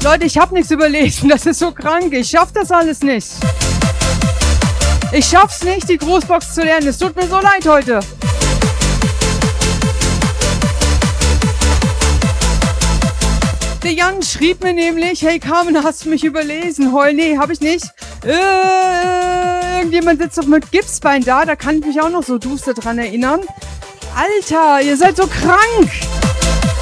Leute, ich habe nichts überlesen. Das ist so krank. Ich schaff das alles nicht. Ich schaff's nicht, die Grußbox zu lernen. Es tut mir so leid heute. Der Jan schrieb mir nämlich, hey Carmen, hast du mich überlesen? Heul, nee, hab ich nicht. Irgendjemand sitzt doch mit Gipsbein da kann ich mich auch noch so duster dran erinnern. Alter, ihr seid so krank.